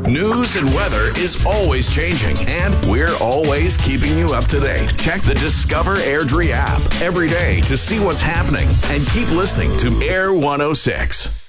News and weather is always changing, and we're always keeping you up to date. Check the Discover Airdrie app every day to see what's happening, and keep listening to Air 106.